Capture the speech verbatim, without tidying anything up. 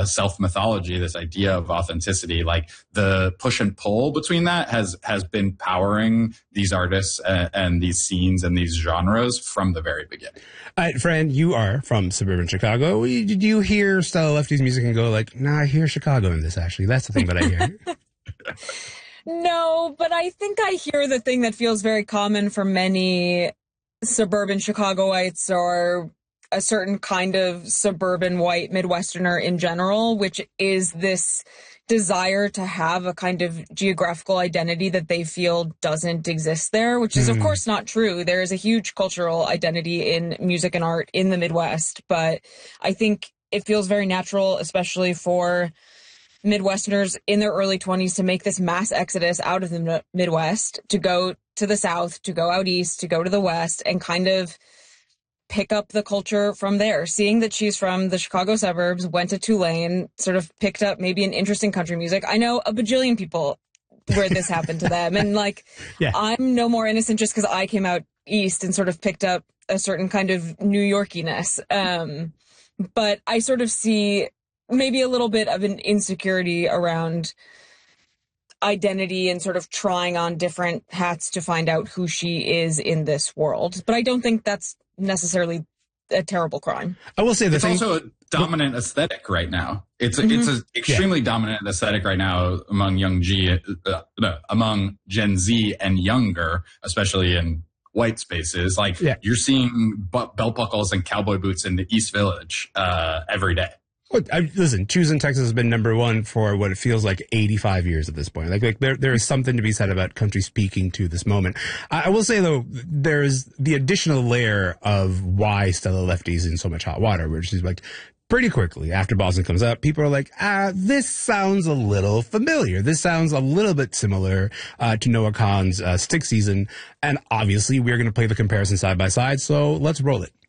uh, self-mythology, this idea of authenticity, like the push and pull between that has has been powering these artists and, and these scenes and these genres from the very beginning. All right, Fran, you are from suburban Chicago. Did you hear Stella Lefty's music and go like, nah, I hear Chicago in this, actually. That's the thing that I hear. No, but I think I hear the thing that feels very common for many suburban Chicagoites or a certain kind of suburban white Midwesterner in general, which is this desire to have a kind of geographical identity that they feel doesn't exist there, which is, mm. of course, not true. There is a huge cultural identity in music and art in the Midwest, but I think it feels very natural, especially for Midwesterners in their early twenties, to make this mass exodus out of the Midwest, to go to the South, to go out East, to go to the West, and kind of pick up the culture from there. Seeing that she's from the Chicago suburbs, went to Tulane, sort of picked up maybe an interest in country music. I know a bajillion people where this happened to them. And like, yeah. I'm no more innocent just because I came out East and sort of picked up a certain kind of New Yorkiness. Um, but I sort of see maybe a little bit of an insecurity around identity and sort of trying on different hats to find out who she is in this world. But I don't think that's necessarily a terrible crime. I will say the it's thing- also a dominant aesthetic right now. It's a, mm-hmm. it's an extremely yeah. dominant aesthetic right now among young G, uh, no, among Gen Z and younger, especially in white spaces. Like yeah. you're seeing belt buckles and cowboy boots in the East Village uh, every day. Look, I, listen, Choosing Texas has been number one for what it feels like eighty-five years at this point. Like, like there, there is something to be said about country speaking to this moment. I, I will say, though, there's the additional layer of why Stella Lefty's in so much hot water, where she's like, pretty quickly after Boston comes up, people are like, ah, this sounds a little familiar. This sounds a little bit similar uh, to Noah Kahan's uh, Stick Season. And obviously, we're going to play the comparison side by side, so let's roll it.